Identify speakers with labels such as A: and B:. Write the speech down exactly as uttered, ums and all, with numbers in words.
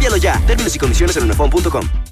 A: Cámbialo ya. Términos y condiciones en unifón punto com.